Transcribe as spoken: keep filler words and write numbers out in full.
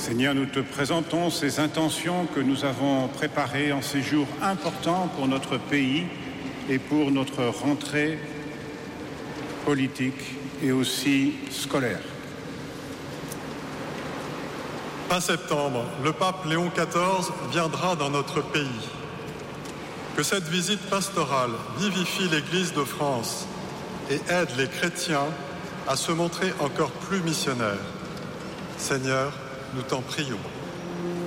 Seigneur, nous te présentons ces intentions que nous avons préparées en ces jours importants pour notre pays et pour notre rentrée politique et aussi scolaire. Fin septembre, le pape Léon quatorze viendra dans notre pays. Que cette visite pastorale vivifie l'Église de France et aide les chrétiens à se montrer encore plus missionnaires. Seigneur, nous t'en prions.